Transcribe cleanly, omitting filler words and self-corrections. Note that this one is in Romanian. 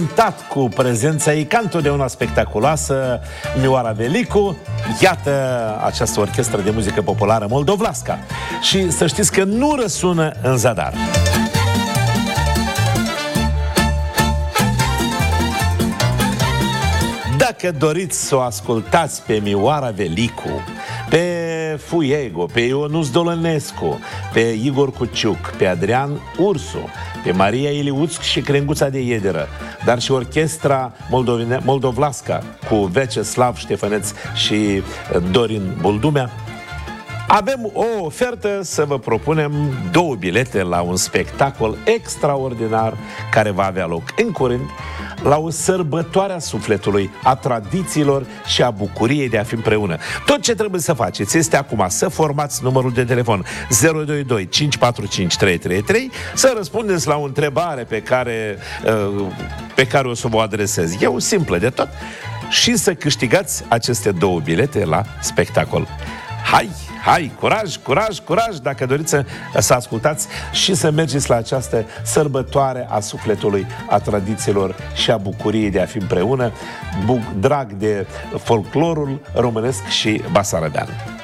Cu prezența ei, ca întotdeauna spectaculoasă, Mioara Velicu. Iată această orchestră de muzică populară moldovlască. Și să știți că nu răsună în zadar. Dacă doriți să o ascultați pe Mioara Velicu, pe Fuiego, pe Ionuț Dolănescu, pe Igor Cuciuc, pe Adrian Ursu, pe Maria Iliuțc și Crenguța de Iederă, dar și orchestra moldovlască cu Veceslav Ștefăneț și Dorin Buldumea, avem o ofertă să vă propunem 2 bilete la un spectacol extraordinar care va avea loc în curând, la o sărbătoare a sufletului, a tradițiilor și a bucuriei de a fi împreună. Tot ce trebuie să faceți este acum să formați numărul de telefon 022 545 333, să răspundeți la o întrebare pe care o să vă adresez eu, simplă de tot, și să câștigați aceste 2 bilete la spectacol. Hai, curaj, dacă doriți să ascultați și să mergeți la această sărbătoare a sufletului, a tradițiilor și a bucuriei de a fi împreună, drag de folclorul românesc și basarabean.